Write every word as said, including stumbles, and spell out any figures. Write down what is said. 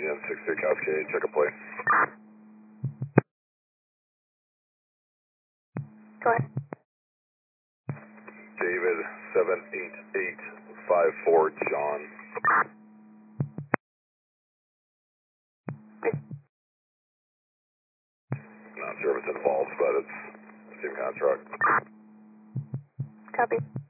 again, six three Cascade, check a play. Go ahead. David, seven eight eight five four, John. Not sure if it's involved, but it's the same contract. Copy.